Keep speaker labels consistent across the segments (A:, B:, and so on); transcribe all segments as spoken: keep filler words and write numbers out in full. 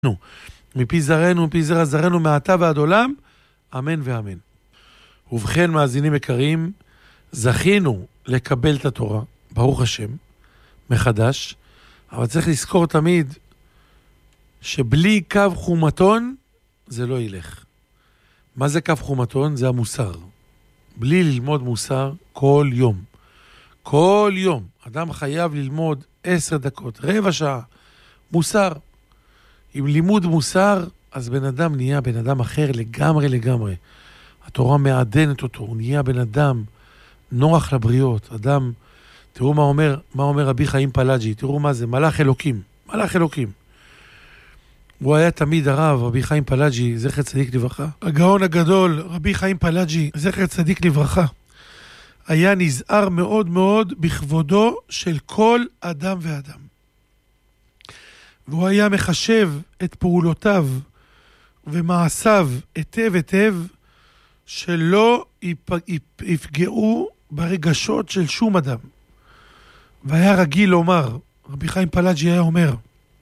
A: מפי זרענו, מפי זרע זרענו, מעתה ועד עולם, אמן ואמן. ובכן, מאזינים יקרים, זכינו לקבל את התורה, ברוך השם, מחדש, אבל צריך לזכור תמיד שבלי קו חומתון זה לא ילך. מה זה קו חומתון? זה המוסר. בלי ללמוד מוסר כל יום. כל יום. אדם חייב ללמוד עשר דקות, רבע שעה, מוסר. עם לימוד מוסר, אז בן אדם נהיה בן אדם אחר לגמרי לגמרי. התורה מעדנת אותו, הוא נהיה בן אדם נוח לבריות, אדם, תראו מה אומר, מה אומר רבי חיים פלאג'י, תראו מה זה, מלאך אלוקים, מלאך אלוקים. הוא היה תמיד הרב, רבי חיים פלאג'י, זכר צדיק לברכה. הגאון הגדול, רבי חיים פלאג'י, זכר צדיק לברכה, היה נזהר מאוד מאוד בכבודו של כל אדם ואדם. והוא היה מחשב את פעולותיו ומעשיו היטב היטב, שלא יפגעו ברגשות של שום אדם. והיה רגיל לומר, רבי חיים פלאג'י היה אומר,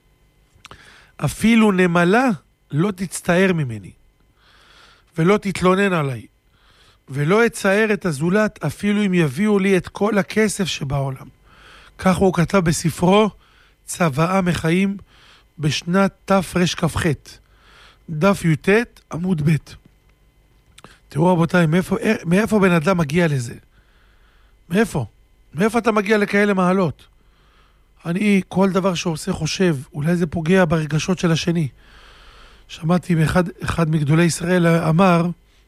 A: אפילו נמלה לא תצטער ממני, ולא תתלונן עליי, ולא אצער את הזולת אפילו אם יביאו לי את כל הכסף שבעולם. כך הוא כתב בספרו צוואה מחיים בשנת תרכ"ח, דף י"ט עמוד ב'. תראו רבותיי, מאיפה, מאיפה בן אדם מגיע לזה? מאיפה? מאיפה אתה מגיע לכאלה מעלות? אני כל דבר שעושה חושב, אולי זה פוגע ברגשות של השני. שמעתי מאחד אחד מגדולי ישראל אמר,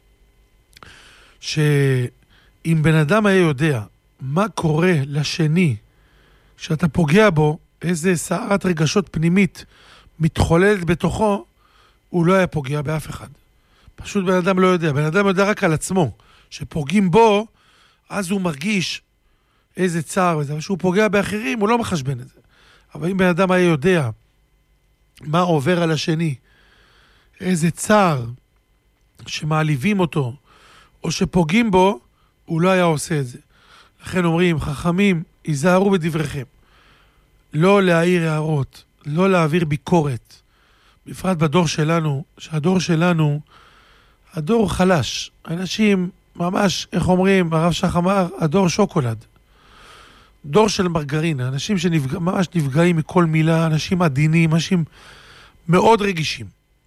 A: שאם בן אדם היה יודע מה קורה לשני, שאתה פוגע בו, איזה סערת רגשות פנימית מתחוללת בתוכו, הוא לא היה פוגע באף אחד. פשוט בן אדם לא יודע, בן אדם יודע רק על עצמו, שפוגעים בו, אז הוא מרגיש איזה צער וזה, אבל שהוא פוגע באחרים, הוא לא מחשבן את זה. אבל אם בן אדם היה יודע מה עובר על השני, איזה צער שמעליבים אותו, או שפוגעים בו, הוא לא היה עושה את זה. לכן אומרים, חכמים, היזהרו בדבריכם. לא להעיר הערות, לא להעביר ביקורת. בפרט בדור שלנו, שהדור שלנו, הדור חלש. אנשים ממש, איך אומרים, הרב שח אמר, הדור שוקולד. דור של מרגרינה, אנשים שממש נפגעים מכל מילה, אנשים עדינים, אנשים מאוד רגישים.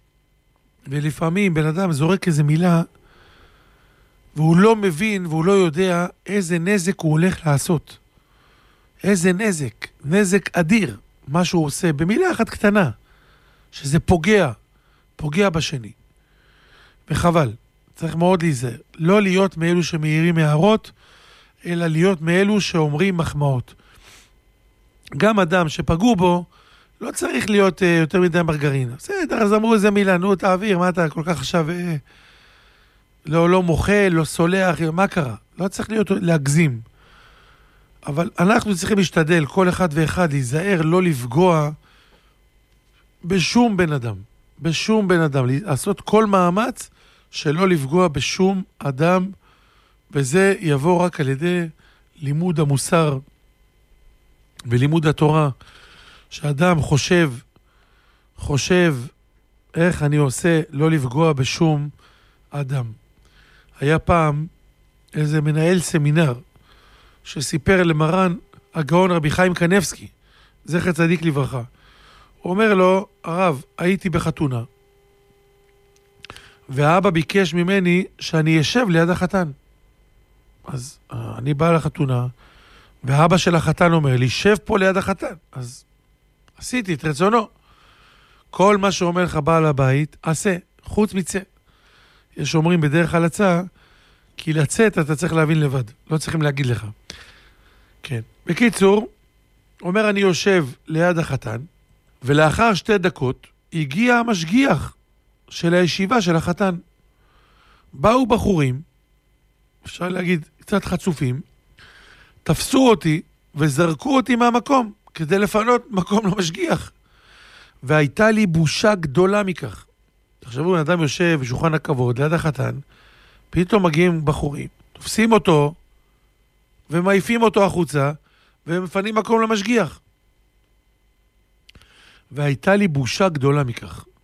A: ולפעמים בן אדם זורק איזה מילה, והוא לא מבין והוא לא יודע איזה נזק הוא הולך לעשות. איזה נזק, נזק אדיר, מה שהוא עושה, במילה אחת קטנה, שזה פוגע, פוגע בשני. וחבל, צריך מאוד להיזהר. לא להיות מאלו שמאירים הערות, אלא להיות מאלו שאומרים מחמאות. גם אדם שפגעו בו, לא צריך להיות uh, יותר מדי מרגרינה. בסדר, אז אמרו איזה מילה, נו תעביר, מה אתה כל כך עכשיו... Uh, לא, לא מוכל, לא סולח, מה קרה? לא צריך להיות להגזים. אבל אנחנו צריכים להשתדל, כל אחד ואחד, להיזהר, לא לפגוע בשום בן אדם. בשום בן אדם. לעשות כל מאמץ שלא לפגוע בשום אדם, וזה יבוא רק על ידי לימוד המוסר ולימוד התורה. שאדם חושב, חושב איך אני עושה לא לפגוע בשום אדם. היה פעם איזה מנהל סמינר שסיפר למרן הגאון רבי חיים קניבסקי, זכר צדיק לברכה. הוא אומר לו, הרב, הייתי בחתונה, והאבא ביקש ממני שאני אשב ליד החתן. אז אני בא לחתונה, והאבא של החתן אומר לי, שב פה ליד החתן. אז עשיתי את רצונו. כל מה שאומר לך בעל הבית, עשה, חוץ מצא. יש אומרים בדרך הלצה, כי לצאת אתה צריך להבין לבד, לא צריכים להגיד לך. כן. בקיצור, אומר אני יושב ליד החתן, ולאחר שתי דקות הגיע המשגיח של הישיבה של החתן. באו בחורים, אפשר להגיד קצת חצופים, תפסו אותי וזרקו אותי מהמקום, כדי לפנות מקום למשגיח. והייתה לי בושה גדולה מכך. תחשבו, בן אדם יושב בשולחן הכבוד ליד החתן, פתאום מגיעים בחורים, תופסים אותו ומעיפים אותו החוצה ומפנים מקום למשגיח. והייתה לי בושה גדולה מכך.